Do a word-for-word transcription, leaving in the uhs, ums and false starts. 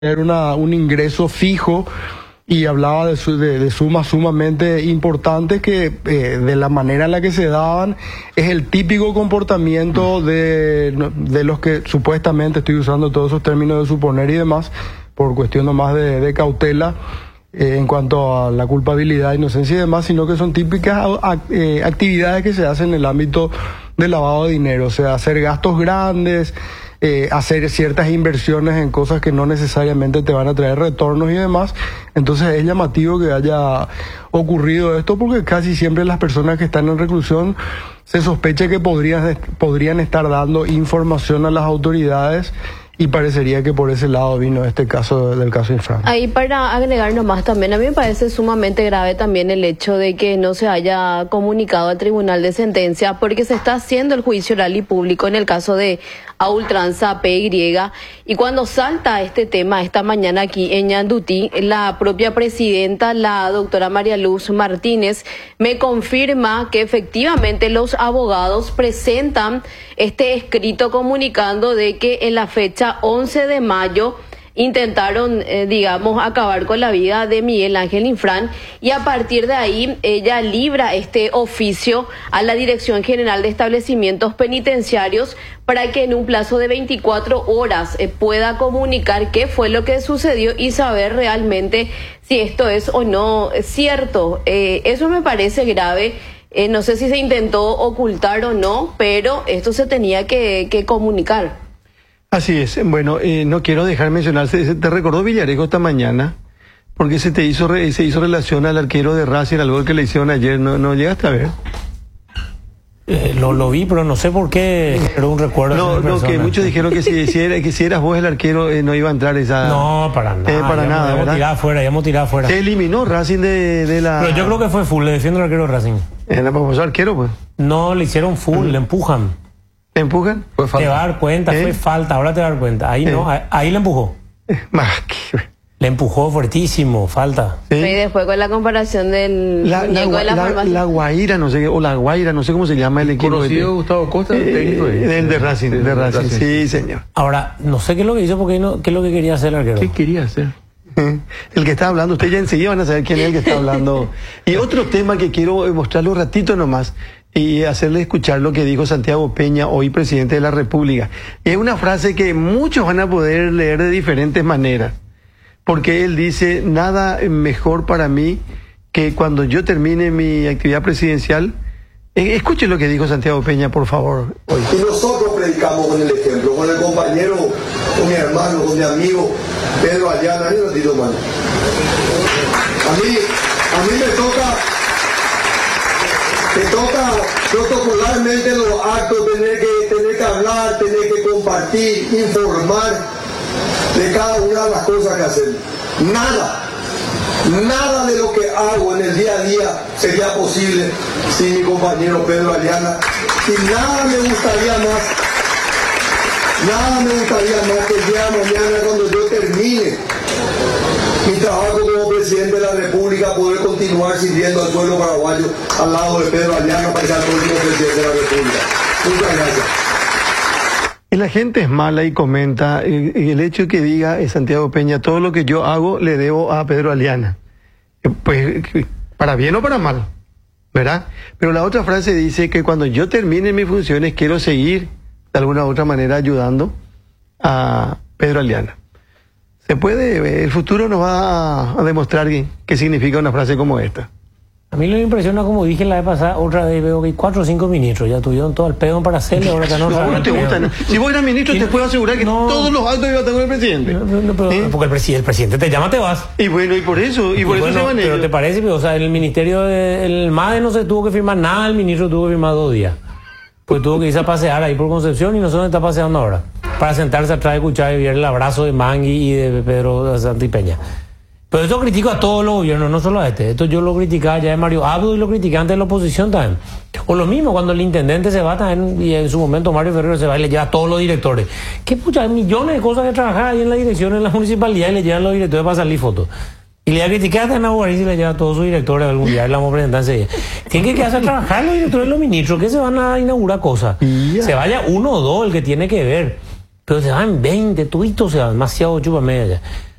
tener una, un ingreso fijo y hablaba de, su, de, de sumas sumamente importantes que eh, de la manera en la que se daban es el típico comportamiento de, de los que supuestamente, estoy usando todos esos términos de suponer y demás, por cuestión nomás de, de cautela eh, en cuanto a la culpabilidad, inocencia y demás, sino que son típicas eh, actividades que se hacen en el ámbito del lavado de dinero, o sea, hacer gastos grandes, Eh, hacer ciertas inversiones en cosas que no necesariamente te van a traer retornos y demás. Entonces es llamativo que haya ocurrido esto porque casi siempre las personas que están en reclusión se sospecha que podrían, podrían estar dando información a las autoridades y parecería que por ese lado vino este caso del caso Infran. Ahí para agregar nomás también, a mí me parece sumamente grave también el hecho de que no se haya comunicado al tribunal de sentencia porque se está haciendo el juicio oral y público en el caso de a ultranza P Y y cuando salta este tema esta mañana aquí en Ñandutí, la propia presidenta, la doctora María Luz Martínez, me confirma que efectivamente los abogados presentan este escrito comunicando de que en la fecha once de mayo intentaron, eh, digamos, acabar con la vida de Miguel Ángel Infran y a partir de ahí ella libra este oficio a la Dirección General de Establecimientos Penitenciarios para que en un plazo de veinticuatro horas eh, pueda comunicar qué fue lo que sucedió y saber realmente si esto es o no cierto. Eh, eso me parece grave. Eh, no sé si se intentó ocultar o no, pero esto se tenía que, que comunicar. Así es. Bueno, eh, no quiero dejar mencionarse, te recordó Villarejo esta mañana, porque se te hizo re, se hizo relación al arquero de Racing, al gol que le hicieron ayer, ¿no, no llegaste a ver? Eh, lo, lo vi, pero no sé por qué, era un recuerdo. No, de no, que muchos dijeron que si, si, era, que si eras vos el arquero eh, no iba a entrar esa... No, para nada. Eh, para ya nada, ya hemos ¿verdad? tirado afuera, ya hemos tirado afuera. Se eliminó Racing de, de la... Pero yo creo que fue full, le defiendo al arquero de Racing. ¿En la famosa arquero, pues? No, le hicieron full, uh-huh. Le empujan. ¿Te empujan? Fue falta. Te vas a dar cuenta, ¿Eh? Fue falta, ahora te vas a dar cuenta. Ahí ¿Eh? no, ahí, ahí le empujó. Más Le empujó fuertísimo, falta. ¿Sí? Y después con la comparación del la, la, de la, la, la Guaira, no sé, o la Guaira, no sé cómo se llama el equipo. Conocido Gustavo Costa, el técnico eh, del de Racing, de, de Racing, sí, señor. Ahora, no sé qué es lo que hizo, porque no, qué es lo que quería hacer el arquero. ¿Qué quería hacer? El que está hablando, usted ya enseguida van a saber quién es el que está hablando. Y otro tema que quiero mostrarle un ratito nomás y hacerle escuchar lo que dijo Santiago Peña, hoy presidente de la República. Es una frase que muchos van a poder leer de diferentes maneras, porque él dice, nada mejor para mí que cuando yo termine mi actividad presidencial. Eh, escuche lo que dijo Santiago Peña, por favor, hoy. Y nosotros predicamos con el ejemplo, con el compañero, con mi hermano, con mi amigo Pedro Ayala. A mí, a mí, a mí me toca, me toca protocolarmente en los actos tener que, tener que hablar, tener que compartir, informar de cada una de las cosas que hacemos. Nada. Nada de lo que hago en el día a día sería posible sin mi compañero Pedro Ayala. Y nada me gustaría más, nada me gustaría más que el día de mañana, cuando yo termine mi trabajo como presidente de la República, poder continuar sirviendo al pueblo paraguayo al lado de Pedro Ayala para ser el próximo presidente de la República. Muchas gracias. Y la gente es mala y comenta, y, y el hecho que diga eh, Santiago Peña, todo lo que yo hago le debo a Pedro Ayala. Eh, pues, para bien o para mal, ¿verdad? Pero la otra frase dice que cuando yo termine mis funciones quiero seguir de alguna u otra manera ayudando a Pedro Ayala. Se puede, el futuro nos va a demostrar qué significa una frase como esta. A mí me impresiona, como dije la vez pasada, otra vez veo que cuatro o cinco ministros ya tuvieron todo el pedo para hacerle, ahora que no. No, no te gusta, no. Si vos eras ministro, y te no, puedo asegurar que no, todos los actos iban a estar con el presidente. No, no, pero, ¿eh? Porque el, presi el presidente te llama, te vas. Y bueno, y por eso, y por y eso bueno, se van ellos. Pero te parece, o sea, el ministerio, de, el M A D E no se tuvo que firmar nada, el ministro tuvo que firmar dos días. Pues tuvo que irse a pasear ahí por Concepción y no sé dónde está paseando ahora. Para sentarse atrás y escuchar y ver el abrazo de Mangui y de Pedro Santipeña. Pero eso critico a todos los gobiernos, no solo a este. Esto yo lo criticaba ya de Mario Abdo y lo criticaba antes de la oposición también. O lo mismo, cuando el intendente se va también, y en su momento Mario Ferrero se va y le lleva a todos los directores. Que pucha, hay millones de cosas que trabajar ahí en la dirección, en la municipalidad, y le llevan los directores para salir fotos. Y le criticar a Nahuarí si le lleva a todos sus directores algún día, le vamos a presentar enseguida. Tienen que quedarse a trabajar los directores y los ministros, que se van a inaugurar cosas. Yeah. Se vaya uno o dos, el que tiene que ver. pero se van veinte, tuitos se van, demasiado chupa media.